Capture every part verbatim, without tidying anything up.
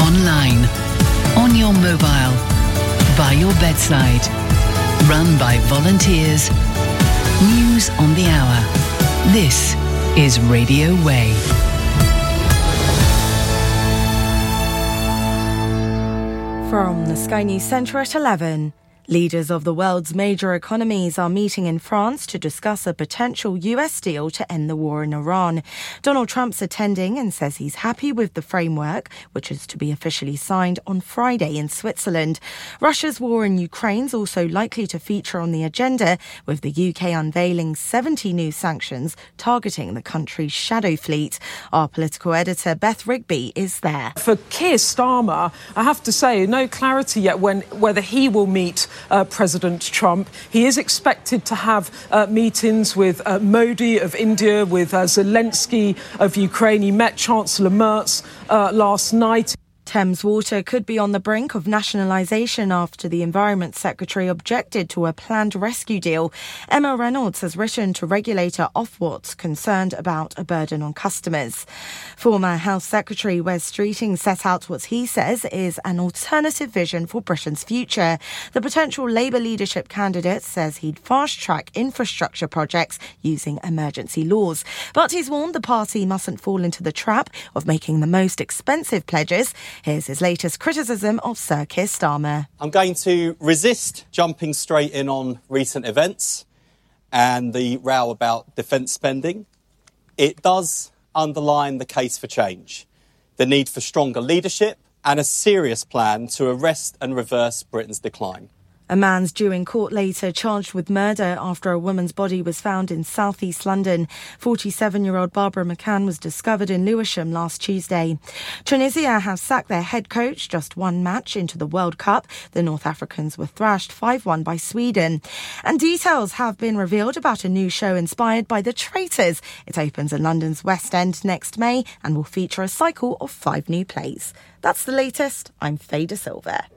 online, on your mobile, by your bedside. Run by volunteers. News on the hour. This is Radio Way. From the Sky News Centre at eleven. Leaders of the world's major economies are meeting in France to discuss a potential U S deal to end the war in Iran. Donald Trump's attending and says he's happy with the framework, which is to be officially signed on Friday in Switzerland. Russia's war in Ukraine's also likely to feature on the agenda, with the U K unveiling seventy new sanctions targeting the country's shadow fleet. Our political editor, Beth Rigby, is there. For Keir Starmer, I have to say, no clarity yet when whether he will meet Uh, President Trump. He is expected to have uh, meetings with uh, Modi of India, with uh, Zelensky of Ukraine. He met Chancellor Merz uh, last night. Thames Water could be on the brink of nationalisation after the Environment Secretary objected to a planned rescue deal. Emma Reynolds has written to regulator Ofwat's concerned about a burden on customers. Former Health Secretary Wes Streeting set out what he says is an alternative vision for Britain's future. The potential Labour leadership candidate says he'd fast-track infrastructure projects using emergency laws. But he's warned the party mustn't fall into the trap of making the most expensive pledges. Here's his latest criticism of Sir Keir Starmer. I'm going to resist jumping straight in on recent events and the row about defence spending. It does underline the case for change, the need for stronger leadership and a serious plan to arrest and reverse Britain's decline. A man's due in court later, charged with murder after a woman's body was found in southeast London. forty-seven-year-old Barbara McCann was discovered in Lewisham last Tuesday. Tunisia have sacked their head coach just one match into the World Cup. The North Africans were thrashed five one by Sweden. And details have been revealed about a new show inspired by The Traitors. It opens in London's West End next May and will feature a cycle of five new plays. That's the latest. I'm Faye De Silva.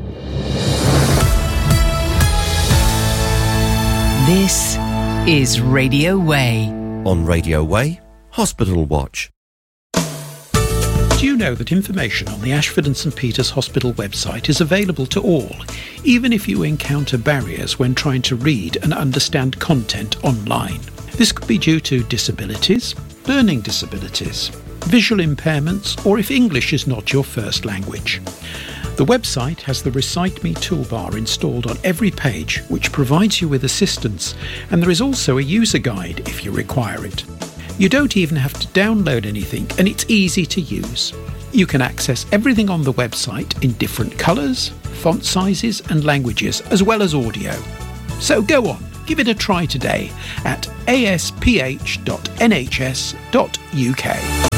This is Radio Way. On Radio Way, Hospital Watch. Do you know that information on the Ashford and St Peters Hospital website is available to all, even if you encounter barriers when trying to read and understand content online? This could be due to disabilities, learning disabilities, visual impairments, or if English is not your first language. The website has the Recite Me toolbar installed on every page, which provides you with assistance, and there is also a user guide if you require it. You don't even have to download anything, and it's easy to use. You can access everything on the website in different colours, font sizes and languages, as well as audio. So go on, give it a try today at a s p h dot n h s dot u k.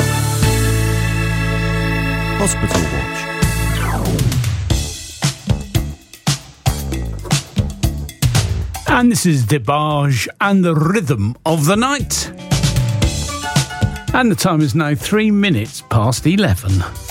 Hospital Watch. And this is DeBarge and the Rhythm of the Night. And the time is now three minutes past eleven.